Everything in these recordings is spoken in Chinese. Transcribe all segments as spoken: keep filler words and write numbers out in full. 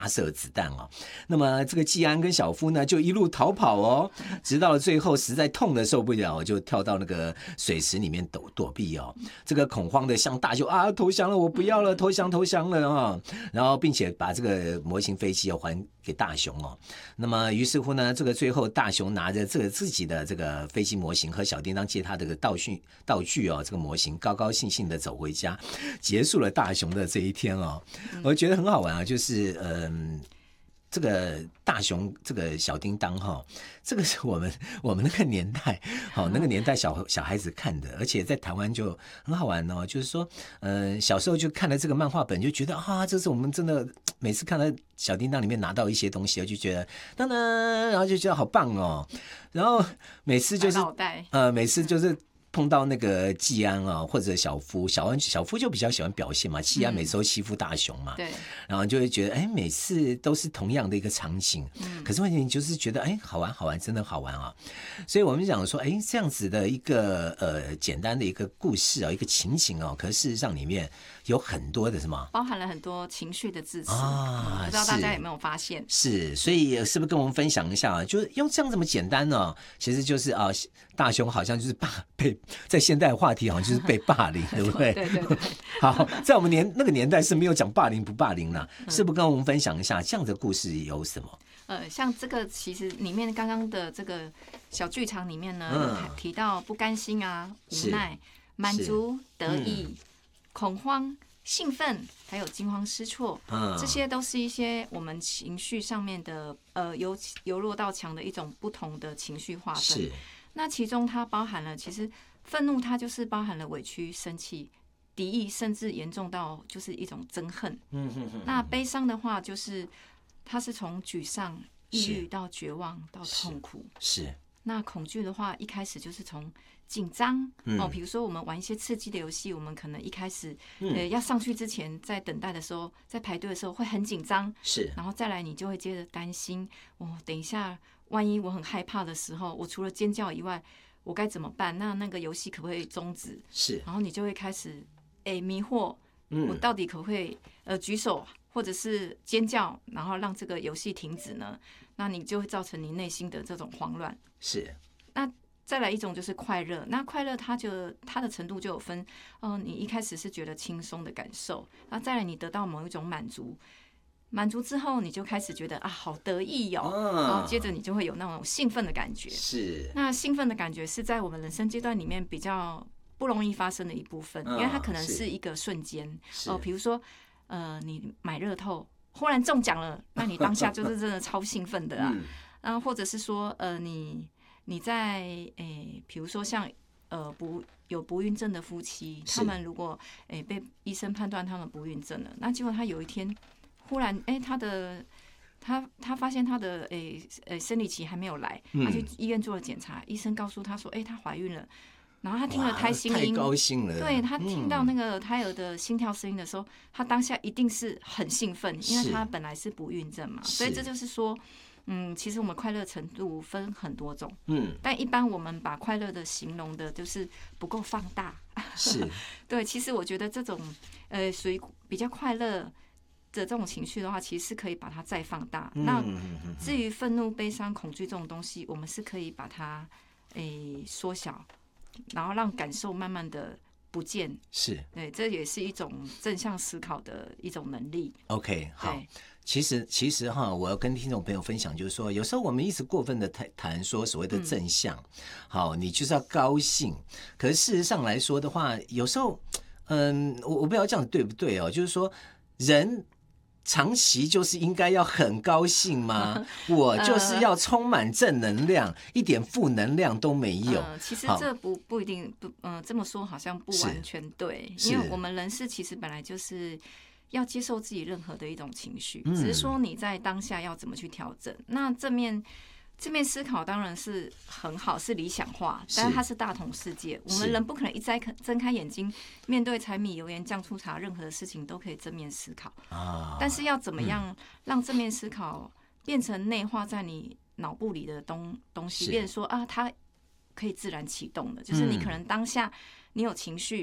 射子弹哦。那么这个季安跟小夫呢，就一路逃跑哦，直到了最后实在痛的受不了，就跳到那个水池里面躲躲避哦。这个恐慌的向大雄啊投降了，我不要了，投降投降了啊、哦！然后并且把这个模型飞机要还给大雄哦。那么于是乎呢，这个最后大雄拿着这个自己的这个飞机模型和小叮当借他这个道具道具哦，这个模型高高兴兴的走回家，结束了大雄的这一天哦。我觉得很好玩啊，就是嗯。这个大雄，这个小叮当哈，这个是我们我们那个年代，好那个年代小小孩子看的，而且在台湾就很好玩哦。就是说，呃，小时候就看了这个漫画本，就觉得啊，这是我们真的每次看到小叮当里面拿到一些东西，就觉得当当，然后就觉得好棒哦。然后每次就是呃，每次就是。碰到那个季安啊，或者小夫，小安小夫就比较喜欢表现嘛，季安每次都欺负大雄嘛， 对、嗯， 然后就会觉得，哎，每次都是同样的一个场景，嗯、可是问题就是觉得，哎，好玩，好玩，真的好玩啊！所以我们讲说，哎，这样子的一个呃简单的一个故事啊，一个情景哦，可是事实上里面有很多的什么， 包含了很多情绪的字词啊、 嗯，不知道大家有没有发现？ 是，所以是不是跟我们分享一下啊？就是用这样这么简单呢、哦，其实就是啊，大雄好像就是霸被。在现代话题好像就是被霸凌，对不对？ 对对对。 好，在我们年那个年代是没有讲霸凌不霸凌啦，是不是跟我们分享一下这样的故事有什么？ 呃，像这个其实里面刚刚的这个小剧场里面呢， 嗯、 提到不甘心啊、无奈、满足、得意、嗯、恐慌、兴奋，还有惊慌失措，嗯、这些都是一些我们情绪上面的呃由由弱到强的一种不同的情绪划分。 是。 那其中它包含了，其实愤怒它就是包含了委屈、生气、敌意，甚至严重到就是一种憎恨。嗯哼哼。那悲伤的话，就是它是从沮丧、抑郁到绝望到痛苦。 是。是那恐惧的话，一开始就是从紧张、嗯、哦，比如说我们玩一些刺激的游戏，我们可能一开始、嗯、呃要上去之前，在等待的时候，在排队的时候会很紧张， 是， 然后再来你就会接着担心，哦，等一下万一我很害怕的时候，我除了尖叫以外，我该怎么办？那那个游戏可不可以终止？ 是， 然后你就会开始哎迷惑，我到底可不可以呃举手或者是尖叫，然后让这个游戏停止呢？那你就会造成你内心的这种慌乱。 是， 那再来一种就是快乐，那快乐它就它的程度就有分，哦、呃，你一开始是觉得轻松的感受，那再来你得到某一种满足。满足之后，你就开始觉得啊，好得意哦，啊、然后接着你就会有那种兴奋的感觉。 是， 那兴奋的感觉是在我们人生阶段里面比较不容易发生的一部分，因为它可能是一个瞬间哦，比、呃、如说呃，你买乐透忽然中奖了，那你当下就是真的超兴奋的啊。然后、嗯、或者是说呃，你你在诶，比如说像呃不有不孕症的夫妻，他们如果诶被医生判断他们不孕症了，那结果他有一天。忽然，哎、欸，他的他他发现他的诶诶、欸、生理期还没有来，他去医院做了检查，医生告诉他说，哎、欸，她怀孕了。然后他听了胎心音， 太高兴了。 对，他听到那个胎儿的心跳声音的时候，他当下一定是很兴奋，因为他本来是不孕症嘛，所以这就是说，嗯，其实我们快乐程度分很多种，嗯，但一般我们把快乐的形容的就是不够放大， 是， 对，其实我觉得这种呃属于比较快乐的这种情绪的话，其实是可以把它再放大。嗯、那至于愤怒、悲伤、恐惧这种东西，我们是可以把它诶缩小，然后让感受慢慢的不见。是，对，这也是一种正向思考的一种能力。 OK， 好。其实，其实哈，我要跟听众朋友分享，就是说，有时候我们一直过分的谈谈说所谓的正向，嗯、好，你就是要高兴。可是事实上来说的话，有时候，嗯，我我不知道这样对不对哦，就是说人。长期就是应该要很高兴吗？我就是要充满正能量，呃、一点负能量都没有。 呃、其实这不不一定不，呃，这么说好像不完全对，因为我们人是其实本来就是要接受自己任何的一种情绪，嗯、只是说你在当下要怎么去调整。那正面。正面思考当然是很好，是理想化，但是它是大同世界。我们人不可能一摘睁开眼睛，面对柴米油盐酱醋茶，任何的事情都可以正面思考。啊、但是要怎么样让正面思考变成内化在你脑部里的东东西，变成说啊，它可以自然启动的，就是你可能当下你有情绪。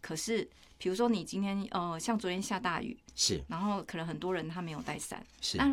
可是比如说你今天呃，像昨天下大雨， 是， 然后可能很多人他没有带伞， 是。